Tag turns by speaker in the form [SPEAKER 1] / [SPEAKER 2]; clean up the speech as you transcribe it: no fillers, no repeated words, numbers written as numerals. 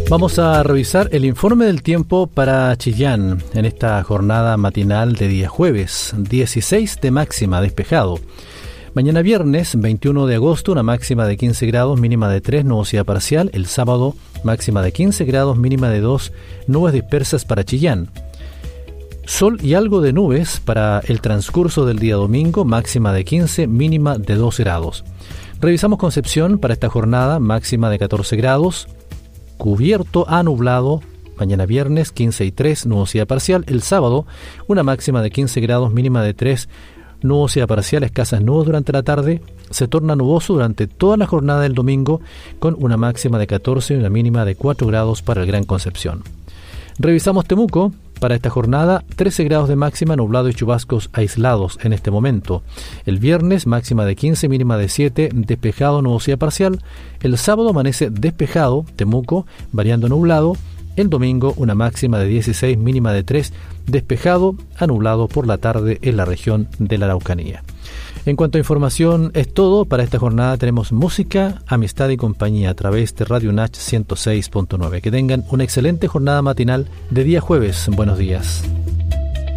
[SPEAKER 1] Vamos a revisar el informe del tiempo para Chillán en esta jornada matinal de día jueves, 16 de máxima, despejado. Mañana viernes, 21 de agosto, una máxima de 15 grados, mínima de 3, nubosidad parcial. El sábado, máxima de 15 grados, mínima de 2, nubes dispersas para Chillán. Sol y algo de nubes para el transcurso del día domingo, máxima de 15, mínima de 2 grados. Revisamos Concepción para esta jornada, máxima de 14 grados. Cubierto a nublado, mañana viernes 15 y 3, nubosidad parcial. El sábado, una máxima de 15 grados, mínima de 3, nubosidad parcial, escasas nubes durante la tarde. Se torna nuboso durante toda la jornada del domingo, con una máxima de 14 y una mínima de 4 grados para el Gran Concepción. Revisamos Temuco. Para esta jornada, 13 grados de máxima, nublado y chubascos aislados en este momento. El viernes, máxima de 15, mínima de 7, despejado, nubosidad parcial. El sábado amanece despejado, Temuco, variando nublado. El domingo, una máxima de 16, mínima de 3, despejado a nublado por la tarde en la región de la Araucanía. En cuanto a información, es todo. Para esta jornada tenemos música, amistad y compañía a través de Radio Nach 106.9. Que tengan una excelente jornada matinal de día jueves. Buenos días.